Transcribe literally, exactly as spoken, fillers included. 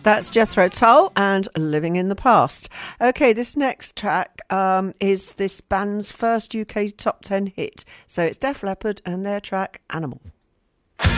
That's Jethro Tull and Living in the Past. Okay, this next track um, is this band's first U K top ten hit. So it's Def Leppard and their track Animal.